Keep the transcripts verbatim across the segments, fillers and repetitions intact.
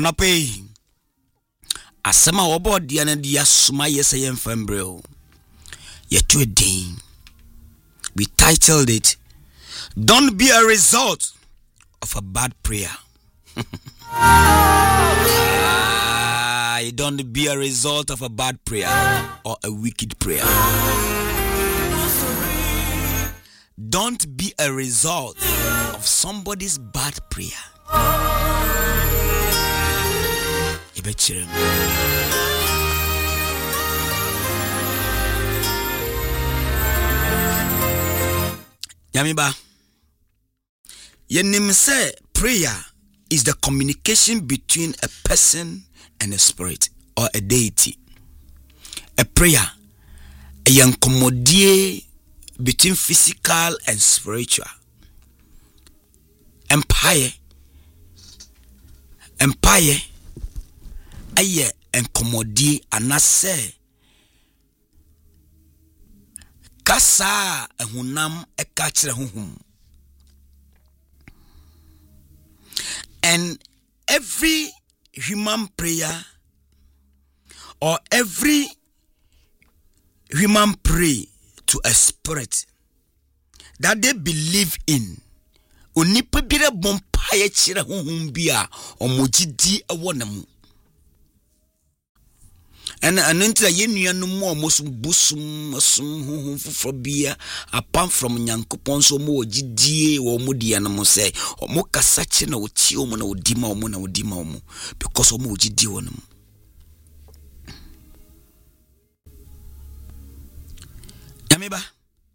Anope asema wobo dia na dia suma yesa yen fambrel. Ye to din. We titled it, Don't Be a Result of a Bad Prayer. uh, don't be a result of a bad prayer or a wicked prayer. Don't be a result of somebody's bad prayer. Yamiba, yenim say prayer is the communication between a person and a spirit or a deity. A prayer, a yankomodie between physical and spiritual. Empire, empire, aye enkomodie anase. Kasa ehunam ekachre huhum. And every human prayer or every human pray to a spirit that they believe in, onipa bire bompaye chire huhum bia omogidi ewonam. And anunti ye nuanu mo mosum busum asum huhum fofobia apart from nyankopon so mo ogidie wo modie no mo say omo kasa che na oti omo na odima omo na odima omo because omo ogidie wonum. Yameba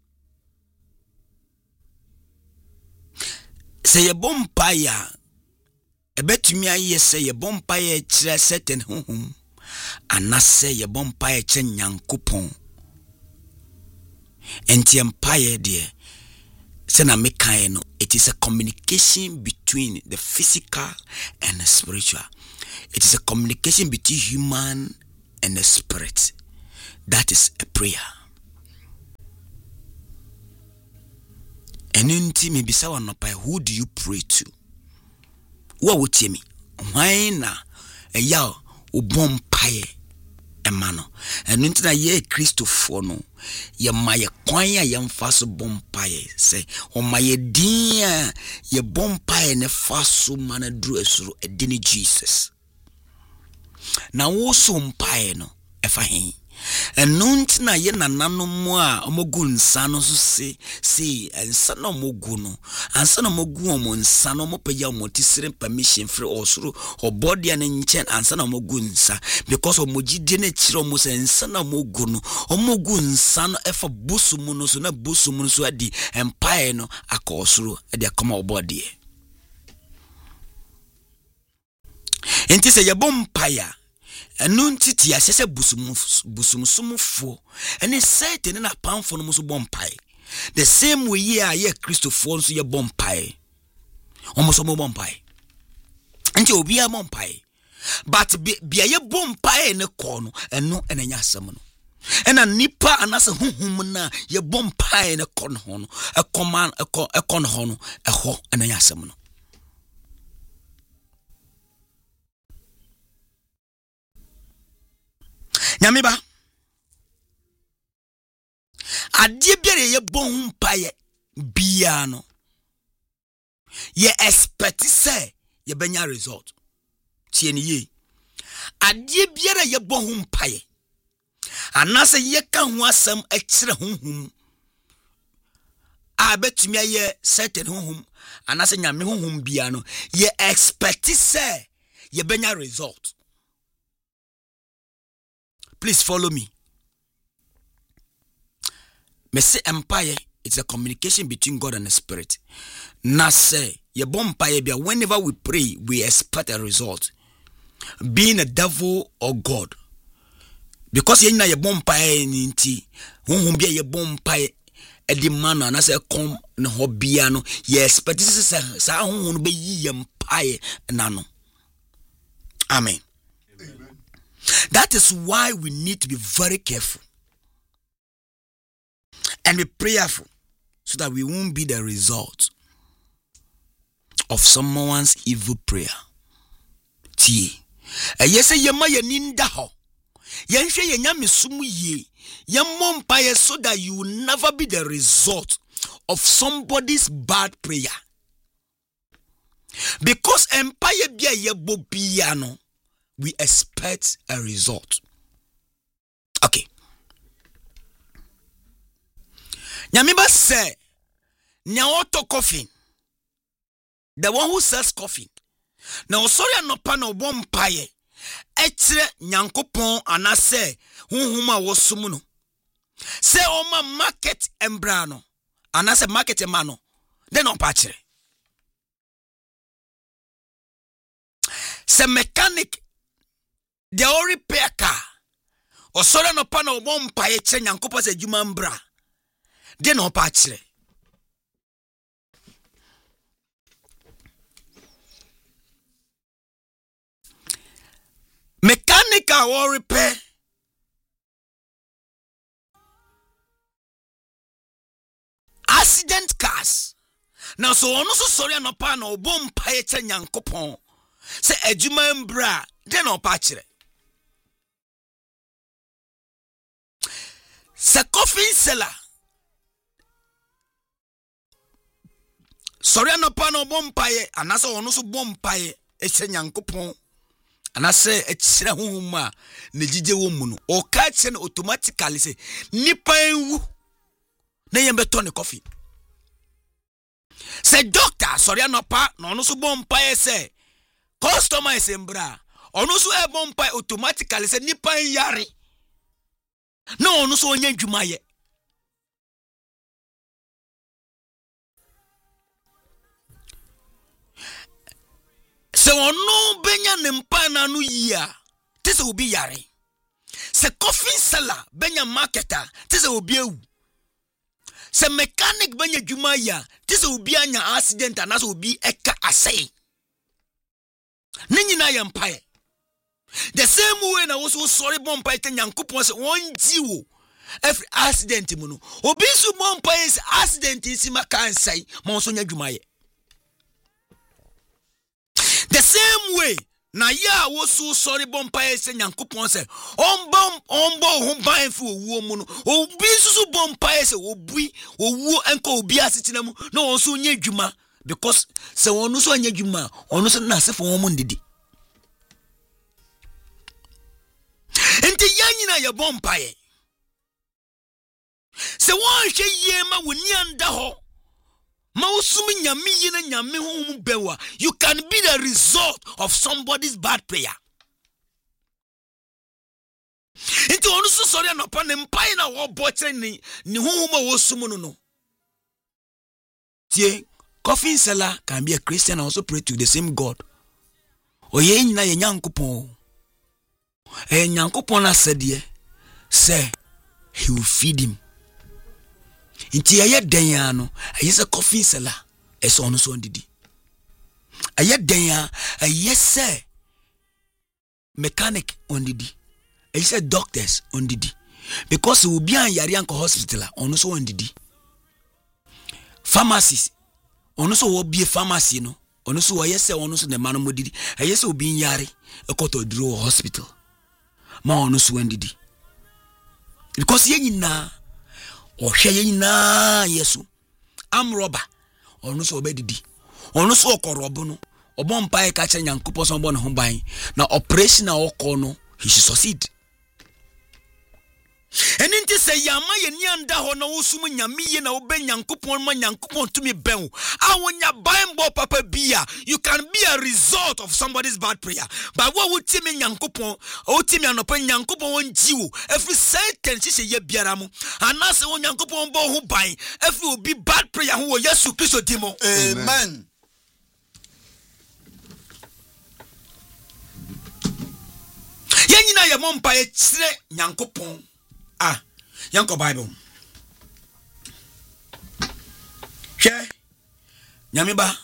say ye bompaya ebetumi aye say ye bompaya kire certain huhum anase ye bompaye che nyankopon enti empire de se na mekae no. It is a communication between the physical and the spiritual. It is a communication between human and the spirit. That is a prayer. And enti me bisa wa nopai, who do you pray to? What would you me? Why na e ya ubompaye emano enu ntina ye Christopher no ye maye kwan ya ye mfaso bompaye se o maye din a ye bompaye ne faso mana dru esuru edini Jesus na wo so mpaye no efa hen enu ntina ye nanano mo a omogu nsa no so se se ensa no mogu no ansa no mogu omo nsa no mo peja omo tisire permission free osuru obodi an nchen ansa no mogu nsa because omogide na chiro mo se ensa no mogu no omogu nsa no efa busumu no so na busumu no so adi empire no akosuru adi akoma obodi enti se ye bompire enu titi asese busum busum sumfo ene satan na pamfo no so bompai the same way here ye Christopher so ye bompai omo so bompai enti obi a bompai but bia ye bompai ne ko no eno enanya asem no ena nipa anase huhum na ye bompai ne ko no ho no ekoman eko ekon ho no eho enanya asem no. Nyamiba adie biere ye bon paye bia no ye expect say ye benya result tie ni ye adie biere ye bon paye anase ye ka ho asem a kire honhum a betumi aye certain honhum anase nyame honhum bia no ye expect say ye benya result. Please follow me. Me say empire, it's a communication between God and the spirit. Na say ye bompire bia whenever we pray, we expect a result. Being a devil or God. Because ye na ye bompire nti, honhum bia ye bompire e di man na say kom na ho bia no, ye expect say sa honhum no be yi empire na no. Amen. That is why we need to be very careful and be prayerful so that we won't be the result of someone's evil prayer. tie ɛyɛ sɛ yɛma yɛni nda hɔ yɛnhwɛ yɛ nyame som yie yɛmmɔ mpaeɛ so that you will never be the result of somebody's bad prayer. Because empire bia yebo bia no, we expect a result. Okay. Nyamiba say, Nyawoto coffin. The one who sells coffin. Now sorry no pano one paye. Etre nyankopon anase hunhuma wo sumuno. Se oma market embrano. Anase market emano. Then on patchere. Se mechanic de o repair car. O sora no pa no bom pa ye che nyankopɔ se djuma mbra. De no pa kire. Mechanic o repair accident cars. Now so ono so sora no pa no bom pa ye che nyankopɔ se adwuma mbra de no pa kire. Se coffin seller sorry no pa no bompaye anase ono so bompaye e che nyankopon anase e kire honhom ne gige wo mu no o ka che no automatically say nipa enwu na yem beto ne coffin. Se doctor sorry no pa no ono so bompaye say customer is embra ono so e bompaye automatically say nipa yare. No, no so onye dwuma ye. Se ono benya ne mpa na no yia, te se obi yare. Se coffin seller benya marketer, te se obi ewu. Se mechanic benya dwuma ya, te se obi anya accident na so obi eka asai. Ne nyina ye mpae. The same way na also sorry bompa ite nyankopon se won jiwo every accident mu no obi su bompa is accident isi maka ansai ma so nya dwumaye. The same way na ya also sorry bompa ise nyankopon se onbom onbo ho ban fu owuo mu no obi su bompa ise obi owuo enko obi asetina mu na won so nya dwuma because se won so nya dwuma ono so na sefo won mu ndidi. Enti yanyina ye bompaye. Se won hwe ye ma woni anda ho. Ma usumi nyame ye na nyame ho bewa. You can be the result of somebody's bad prayer. Enti onu so sori anopa ne mpaye na wo boche ni ni ho ma wo sumu no no. Tie, coffin seller can be a Christian and also pray to the same God. Oye nyina ye nyankopon. Eh, nyankopon na said ye, say he will feed him. Inti aye den ya no, aye se coffin seller, e so ono so ndidi. Aye den ya, aye se mechanic ondidi. Aye se doctors ondidi. Because we be an yari anko hospital, ono so ondidi. Pharmacies, ono so wo be pharmacy no, ono so aye se ono so ne manu modidi. Aye se obi yari, e koto dro hospital. Ma ono so ndidi because ye nyina o hwe ye nyina yesu am robber ono so obedidi ono so okorobo no obompa e ka che nyankopon so bo ne ho ban na operation na okọ no he should succeed. Eni nti se yama ye ni anda ho na wosum nyame ye na obe nyankopon ma nyankopon tumi ben awonya bible papa bia you can be a result of somebody's bad prayer but what would timi nyankopon o timi anopa nyankopon won jiwo every sentence se ye biara mu anase won nyankopon bo ho ban every obi bad prayer ho wo Yesu Kristo dimo. Amen. Yenyina ye mompa ye kire nyankopon. Ah, yanko Bible. She, nyamiba.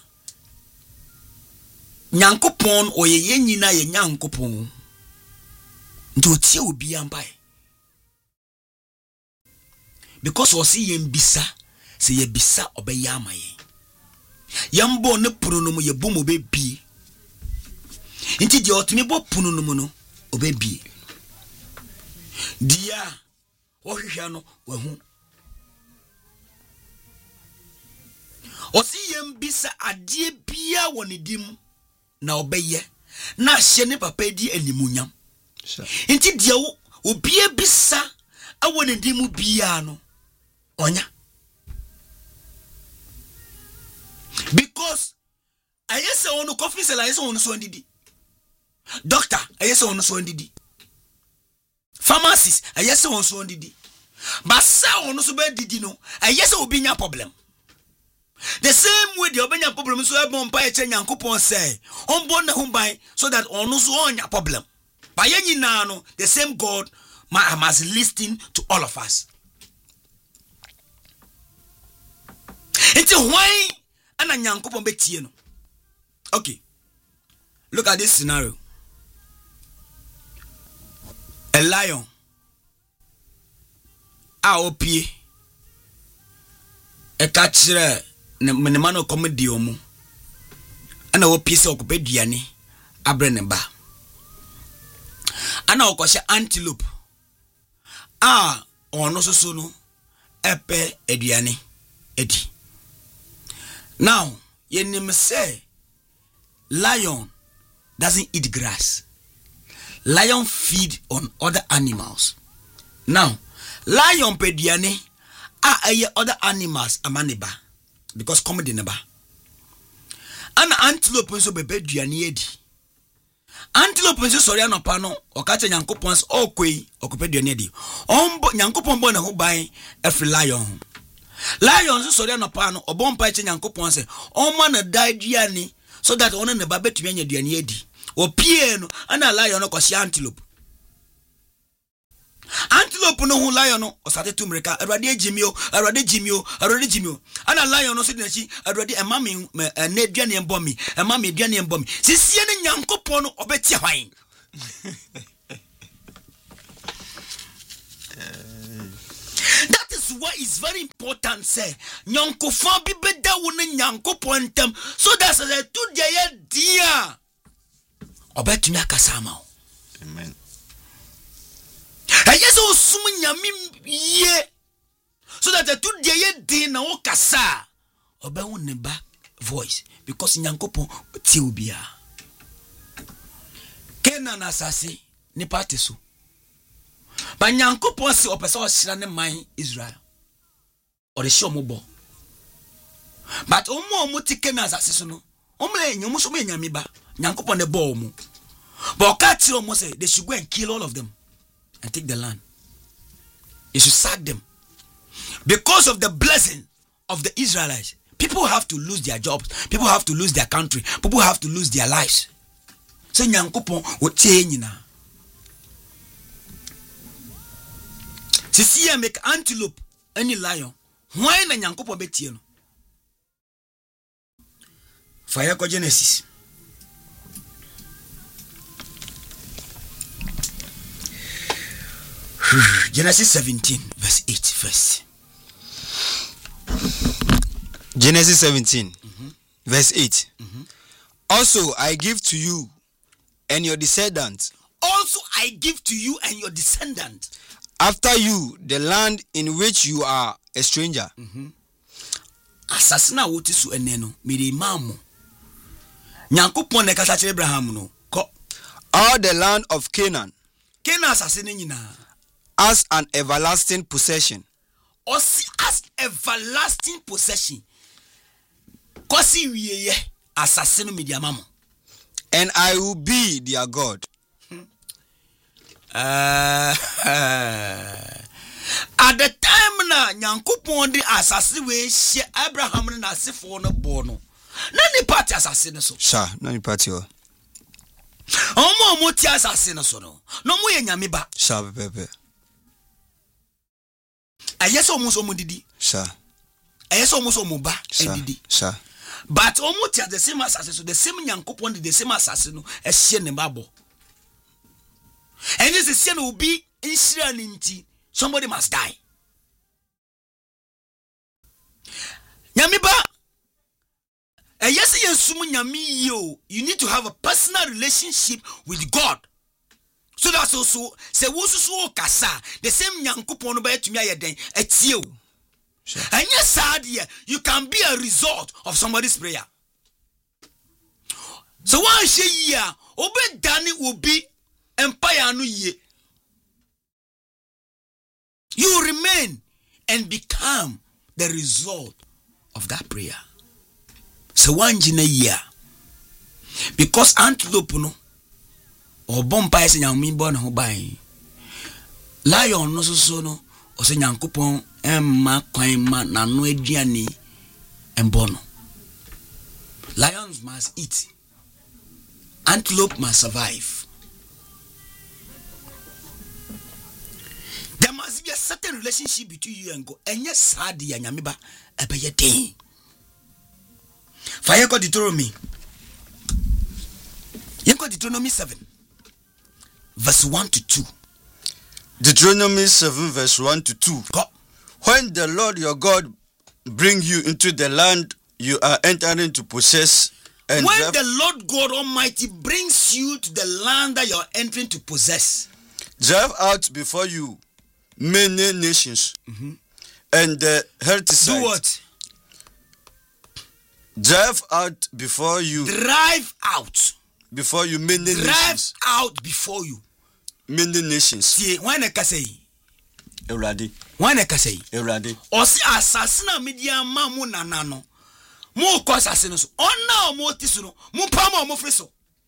Nyankopon oye yenyina ye nyankopon. Nti otie obi ambae. Because osi ye mbisa, se ye bisa obe yama ye. Yambo ne pronomo ye bomo be bi. Inti di otumi bo punu no mu no obebie. Dia ohwehwa no wahu. Osi yem bisa adie bia woni dim na obeye na hye ne papa di animunyam. Inti dia wo obie bisa awoni dim bia no onya. Because ayese onu coffee sell ayese onu so ndidi. Doctor ayese onu so ndidi. Pharmacist ayese onu so ndidi. Basa onu so be didi no ayese obi nya problem. The same way the obenya problem so e bon pa e che Nyankopon say on bon na humban so that onu so onya problem. But ye nyina no the same God must listen to all of us. It's why ana Nyankopon betie no. Okay. Look at this scenario. A lion a opie e ka kire ne mano komedi omu ana opie se okope duane abre ne ba ana okoshe antelope a ono soso no epe eduane edi. Now yenim say lion doesn't eat grass. Lion feed on other animals. Now, lion pediane are aye other animals amaniba because comedy neba. An antelope so bebe duane edi. Antelope so sorry anopano o ka che Nyankopon o kwei okope duane edi. Ombo Nyankopon bo na ho ban every lion. Lion so sorry anopano obon pa che Nyankopon se o ma na dai duane so that one ne ba betumi anya duane edi. Opie no ana lion no kwasi antelope. Antelope no hu lion no osate tumreka awrade agimio awrade gimio awrade gimio ana lion no so de chi awrade emame na aduane embomi emame aduane embomi sisie ne Nyankopon no obeti hwan. That is why it's very important say Nyankopon bi beda wo ne Nyankopon tam so that say to dia dia obetumi akasama. Amen. Ayeso sum nyame ye so that the two day din na wo kasa obehu ne ba voice because Nyankopon ti obia. Kenan asase ni party so. Ba Nyankopon si opese o hira ne man Israel. O de show mo bo. But omo omo ti Kenan asase so no. Omo enyo mo so me nyame ba. Nyankopon ne bo omo. But okati omo say they should go and kill all of them and take the land. You should sack them. Because of the blessing of the Israelites, people have to lose their jobs. People have to lose their country. People have to lose their lives. So Nyankopon wo change na. Sisi ya make antelope any lion. Why na Nyankopon betie no? Fire ko Genesis. Genesis seventeen verse eight first. Genesis seventeen mm-hmm. verse eight. Mm-hmm. Also I give to you and your descendants. Also I give to you and your descendants. After you the land in which you are a stranger. Mm-hmm. Asasina woti su eneno miri mamu. Nyankopon ne kasa kire Abraham no. Ko All the land of Canaan. Canaan asasina nyina. As an everlasting possession. Or see as everlasting possession. Kosi wiye assassino mediamamo. And I will be their God. Uh, uh, at the time na Nyankopon di assassin we she Abraham na asefo no bono. Na ni party assassin so. Sha, na ni party o. Omo mo ti assassin so no. No mo ye nyame ba. Sha pepe. Ayeso omo so mo didi. Sha. Ayeso omo so mo ba edidi. Sha. But omo ti the same assassin so the same Nyankopon the same assassin no e hye ne babo. And this is sin will be in somebody must die. Nyamiba And yes, you need to have a personal relationship with God. So that's also say so kasa the same Nyankopon ba etumi ayeden etie o. And yes, you can be a result of somebody's prayer. So one she year obe dani will be empire no ye. You remain and become the result of that prayer. So one jina year because antelope no or bompa se nyame bo na ho ban lion no so so no o se Nyankopon emma kwan ma na no aduane embo no. Lions must eat, antelope must survive. There must be a certain relationship between you and God. And yes, sadi ya nyame ba ebeye den. Fire God Deuteronomy. You got Deuteronomy seven. Verse one to two. Deuteronomy seven verse one to two. Go. When the Lord your God bring you into the land you are entering to possess, and when drive, the Lord God Almighty brings you to the land that you are entering to possess, drive out before you many nations, mm-hmm. and the heritage. Do what? Drive out before you. Drive out. Before you many Drive nations. out before you. Many nations. See, when I can say, Eradi. When I can say, Eradi. or see assassin media mamu nanano. Mo ko assassin so. Ona mo tisuno. Mo pama mo friso.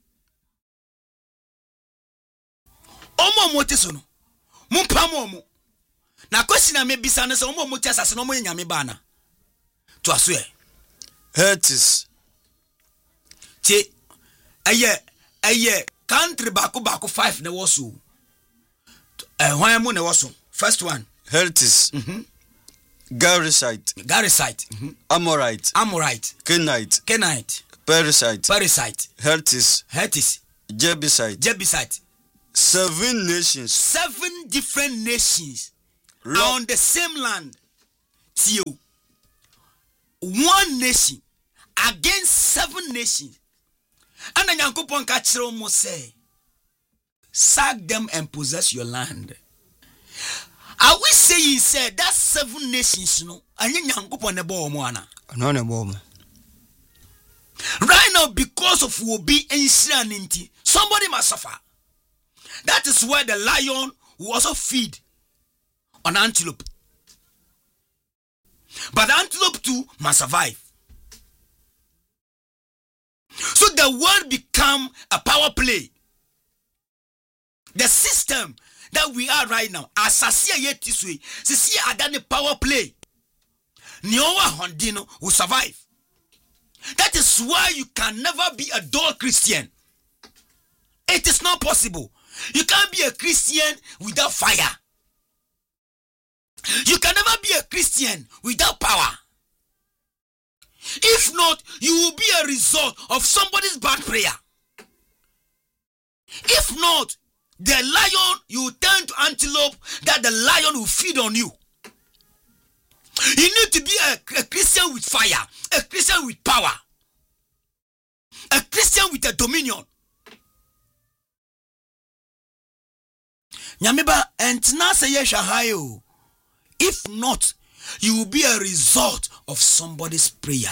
Omo mo tisuno. Mo pama mo. Na question na me bisa na so omo mo ti assassin omo nyame ba na. To aso e. Heritage. Che aye aye country baku baku five na woso. Eh hwan mo na woso. First one. Heritage. Mhm. Garisite. Garisite. Mhm. Amorite. Amorite. Kenite. Kenite. Perisite. Perisite. Heritage. Hethis. Jebusite. Jebusite. Seven nations. Seven different nations Lo- on the same land. Tio. One nation against seven nations. And then Yankopon kachiro mo say, sack them and possess your land. Are we saying said that seven nations no? And Yankopon nebo mo ana. No no more. Right now, because of will be insanity, somebody must suffer. That is where the lion will also feed on antelope. But the antelope too must survive. So the world become a power play. The system that we are right now, as I see yet this way, see a done power play. Niowa Hondino will survive. That is why you can never be a dull Christian. It is not possible. You can't be a Christian without fire. You can never be a Christian without power. If not, you will be a result of somebody's bad prayer. If not, the lion, you turn to antelope that the lion will feed on you. You need to be a, a Christian with fire, a Christian with power, a Christian with a dominion. Nyameba entina se yeshahayo. If not, you will be a result of somebody's prayer.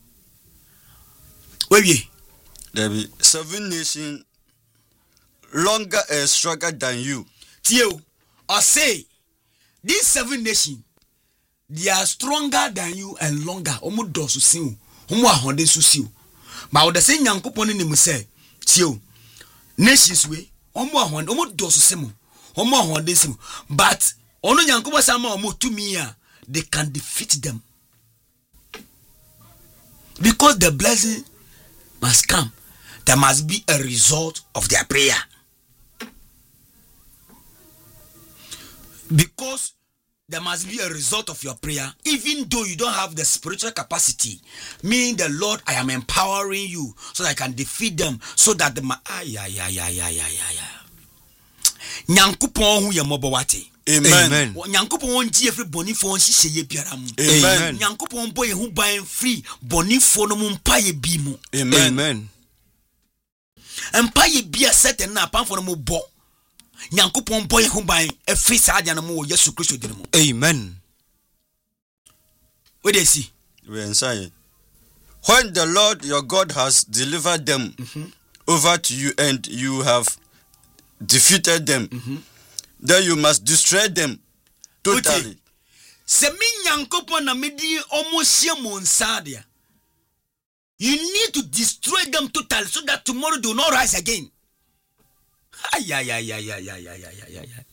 Where ye? There be seven nations longer and stronger than you. Tio, or say, these seven nations, they are stronger than you and longer. Omo dosu siu, omo ahonde susiu. But what the same Yankopon ni mu say, Tio, nations we, omo ahonde, omo dosu simu, omo ahonde simu. But ono Yankopon sama omo tumiya, they can defeat them. Because the blessing must come, there must be a result of their prayer. Because there must be a result of your prayer, even though you don't have the spiritual capacity. Meaning the Lord, I am empowering you so that I can defeat them, so that the ma ah yeah yeah yeah yeah yeah yeah yeah. Nyankopon hu ye mobowate. Amen. Nyankopon won ji every boni for nhihye ye biara mu. Amen. Nyankopon boy hu ban free boni for no mu mpaye bi mu. Amen. Amen. Mpaye bi a certain na pan for no mu bo. Nyankopon boy hu ban e free sa dia no mu wo Yesu Kristo din mu. Amen. We dey see. We inside. When the Lord your God has delivered them mm-hmm. over to you and you have defeated them, mm-hmm. then you must destroy them totally. Se mi Nyankopon na medi omohye mo nsa dia. You need to destroy them totally so that tomorrow they will not rise again. Ay ay ay ay ay ay ay ay ay.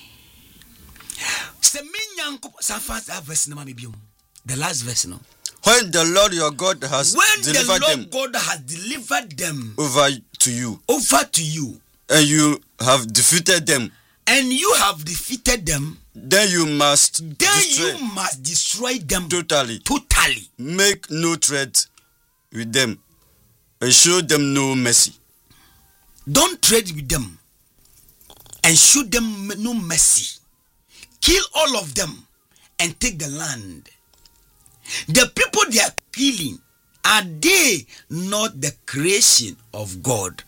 Se mi Nyankopon sa fast verse na me biom. The last verse no. When the Lord your God has when delivered the Lord them God has delivered them over to you, over to you, and you have defeated them, and you have defeated them, then you must then destroy you must destroy them totally. Totally. Make no trade with them, and show them no mercy. Don't trade with them, and show them no mercy. Kill all of them, and take the land. The people they are killing, are they not the creation of God?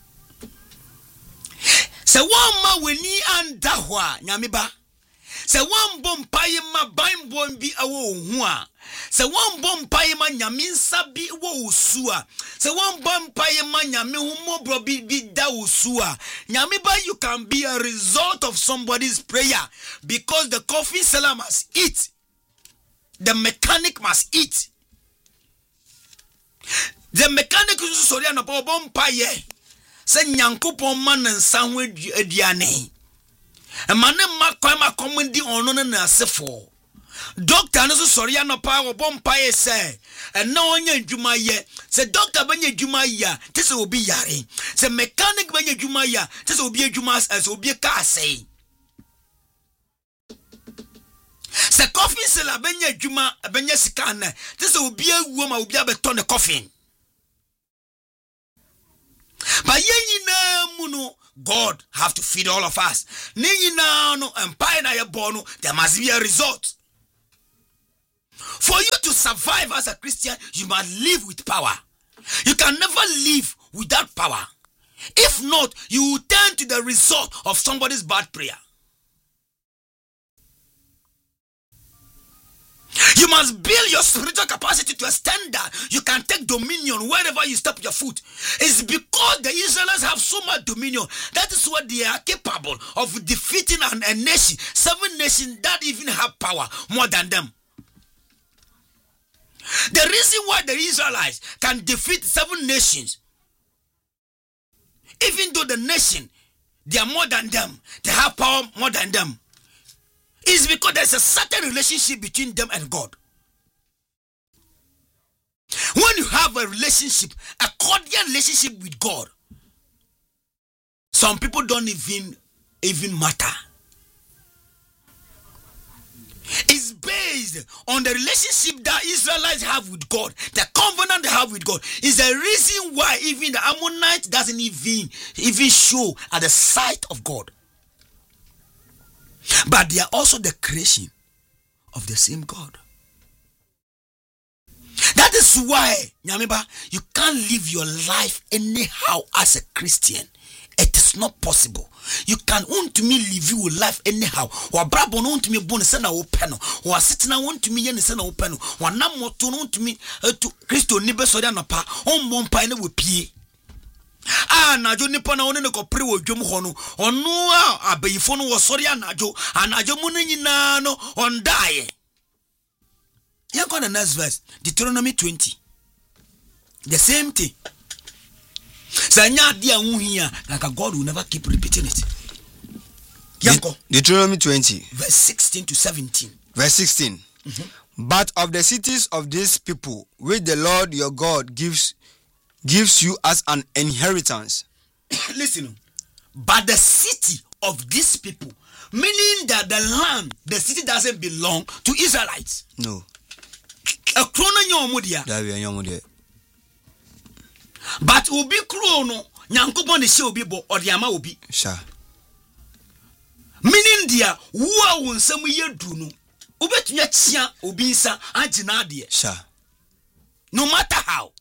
Se one ma weni anda hwa nyameba. Se one bom paye ma bain bom bi awo hua. Se one bom paye ma nyaminsa bi wo usua. Se one bom paye ma nyami humo bro bi bi da usua. Nyameba, you can be a result of somebody's prayer because the coffee seller must eat. The mechanic must eat. The mechanic is sorry and a bomb paye. Say Nyankopon man and sandwich ediane. A man ma common di on na sefo. Doctor no sorry and a power bomb paye say. And no one juma ye. Say doctor banye juma ya. This will be yare. Say mechanic banye juma ya. This will be a jumas as will be a car say. Se coffin se la benye juma benye sikane. This will be a woman will be able to turn the coffin. But ye na muno, God have to feed all of us. Ni na no empire na ye bono, there must be a result. For you to survive as a Christian, you must live with power. You can never live without power. If not, you will turn to the result of somebody's bad prayer. You must build your spiritual capacity to a standard. You can take dominion wherever you step your foot. It's because the Israelites have so much dominion. That is why they are capable of defeating an, a nation, seven nations that even have power more than them. The reason why the Israelites can defeat seven nations, even though the nation, they are more than them, they have power more than them, is because there's a certain relationship between them and God. When you have a relationship, a cordial relationship with God, some people don't even even matter. It's based on the relationship that Israelites have with God, the covenant they have with God. Is the reason why even the Ammonites doesn't even even show at the sight of God. But they are also the creation of the same God. That is why, Nyameba, you can't live your life anyhow as a Christian. It is not possible. You can want to me live your life anyhow. Or brabo no want to me bon send a open. Or sitting I want to me yen send a open. Or nam moto no to me to Christo nibe so na pa on bon pa ne we pie. Ah, najo nipa na one ne ko pre wo dwom ho no ono a abayifo no wo sori anajo anajo mu no nyina no on die. You go the next verse, Deuteronomy twenty. The same thing. Sanya dia hu hia like God will never keep repeating it. De- Deuteronomy twenty verse sixteen to seventeen. Verse sixteen. Mm-hmm. But of the cities of these people which the Lord your God gives gives you as an inheritance. Listen, but the city of these people, meaning that the land, the city doesn't belong to Israelites. No. A krono nyomudia. That we are nyomudia. But ubi krono nyankopon de she obi bo odiama obi. Sure. Meaning dia wo a wo nsam ye du no obetunya tia obi nsa agina de Sure. no matter how.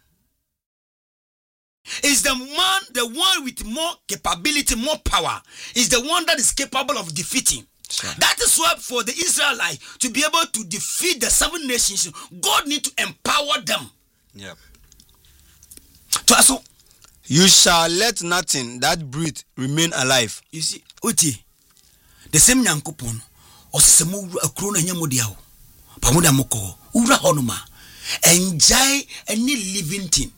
Is the man the one with more capability, more power, is the one that is capable of defeating. Sure. That is why for the Israelites to be able to defeat the seven nations, God need to empower them. Yep. So, so You shall let nothing that breathe remain alive. you see, Oti, the same Yankupon, or Samu Akrona Yamudiao, Pamuda Moko, Ura Honuma, enjoy any living thing.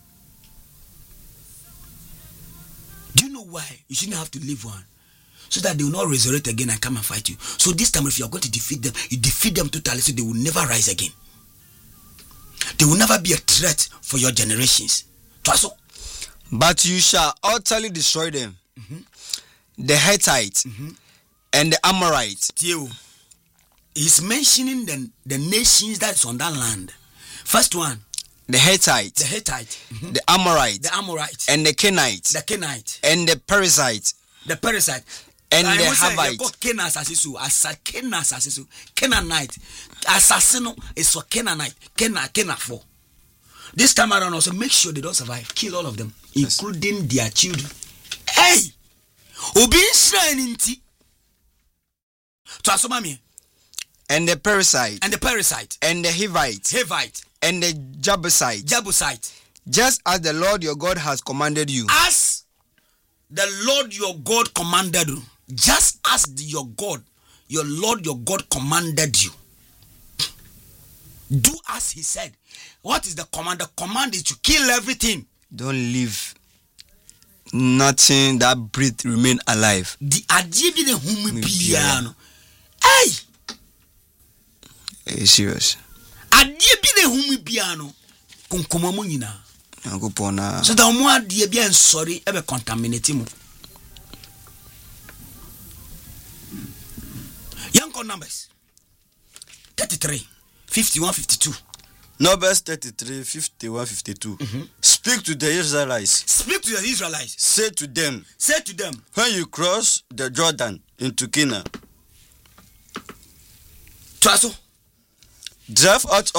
Do you know why? You shouldn't have to live one. So that they will not resurrect again and come and fight you. So this time if you are going to defeat them, you defeat them totally so they will never rise again. They will never be a threat for your generations. Trust me. But you shall utterly destroy them. Mm-hmm. The Hittites mm-hmm. and the Amorites. Theo, he's mentioning the, the nations that's on that land. First one, The Hittites, the Hittite, mm-hmm. the Amorites, the Amorites, and the Canaanites, the Canaanite, and the Perizzites, the Parasite, and I the will say, Hivites. you got Canaan assassin, as Canaan assassin, Canaanite, assassin is for Canaanite, Canaan, Canaan for. This time around, also make sure they don't survive. Kill all of them, Yes. including their children. Hey, Obi Shrinity. To Asomami and the Perizzites, and the Parasite, and the Hivites, Hivite, and the Jebusites, Jebusite, just as the Lord your God has commanded you. as the Lord your God commanded you, just as the, your God, your Lord your God commanded you. Do as he said. What is the command? The command is to kill everything. Don't leave nothing that breathe remain alive. The idea be the human piano. Hey, It's serious. idea be the human piano. Kunkuma mo nyina. Yankopona. So that mo idea be en sorry ebe contaminate mo. Young numbers thirty-three, fifty-one, fifty-two. Numbers thirty-three, fifty-one, fifty-two. Mm-hmm. Speak to the Israelites. Speak to the Israelites. Say to them, Say to them, when you cross the Jordan into Canaan, Traso, drive out